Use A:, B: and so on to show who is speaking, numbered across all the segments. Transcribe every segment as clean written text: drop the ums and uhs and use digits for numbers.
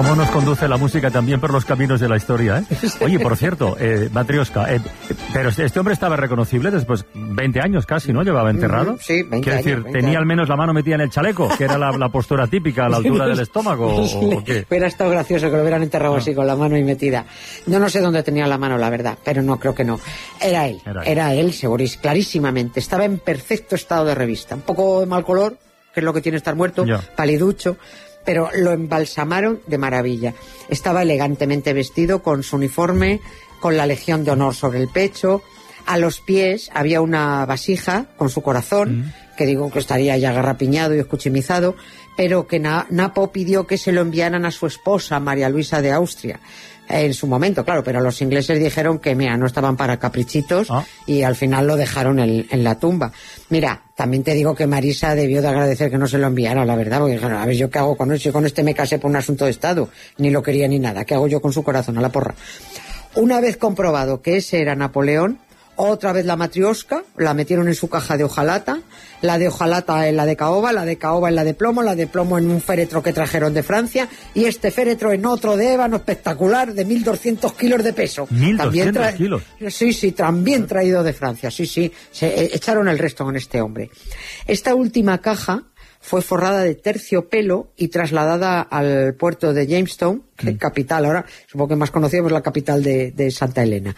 A: Cómo nos conduce la música también por los caminos de la historia, ¿eh? Oye, por cierto, Matrioska, pero este hombre estaba reconocible después 20 años casi, ¿no? Llevaba enterrado.
B: Sí, 20
A: Quiero decir,
B: años, 20
A: tenía
B: años.
A: al menos la mano metida en el chaleco, que era la postura típica a la altura del estómago, ¿o qué?
B: Hubiera estado gracioso que lo hubieran enterrado así, con la mano ahí metida. No sé dónde tenía la mano, la verdad, pero no, creo que no. Era él, segurísimo, clarísimamente. Estaba en perfecto estado de revista. Un poco de mal color, que es lo que tiene estar muerto, paliducho, pero lo embalsamaron de maravilla. Estaba elegantemente vestido, con su uniforme, con la Legión de Honor sobre el pecho. A los pies había una vasija con su corazón, que digo que estaría ya garrapiñado y escuchimizado, pero que Napo pidió que se lo enviaran a su esposa, María Luisa de Austria, en su momento, claro, pero los ingleses dijeron que, mira, no estaban para caprichitos y al final lo dejaron en la tumba. Mira, también te digo que Marisa debió de agradecer que no se lo enviara, la verdad, porque dijeron, a ver, ¿yo qué hago con eso? Yo con este me casé por un asunto de Estado, ni lo quería ni nada, ¿qué hago yo con su corazón? A la porra. Una vez comprobado que ese era Napoleón, otra vez la Matrioska, la metieron en su caja de hojalata, la de hojalata en la de caoba en la de plomo en un féretro que trajeron de Francia, y este féretro en otro de ébano espectacular de 1.200 kilos de peso.
A: 1.200 kilos.
B: Sí, también traído de Francia, sí, se echaron el resto con este hombre. Esta última caja fue forrada de terciopelo y trasladada al puerto de Jamestown, que capital ahora, supongo que más conocido es la capital de Santa Helena,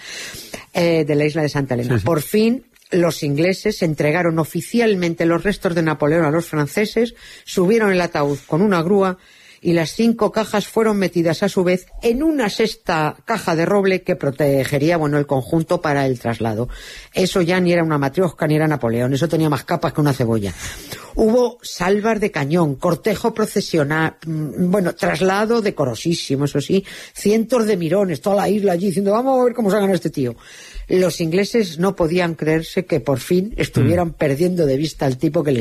B: de la isla de Santa Helena. Sí. Por fin, los ingleses entregaron oficialmente los restos de Napoleón a los franceses, subieron el ataúd con una grúa y las 5 cajas fueron metidas a su vez en una sexta caja de roble que protegería, el conjunto para el traslado. Eso ya ni era una Matrioska ni era Napoleón, eso tenía más capas que una cebolla. Hubo salvas de cañón, cortejo procesional, traslado decorosísimo, eso sí, cientos de mirones, toda la isla allí diciendo, vamos a ver cómo sacan a este tío. Los ingleses no podían creerse que por fin estuvieran perdiendo de vista al tipo que les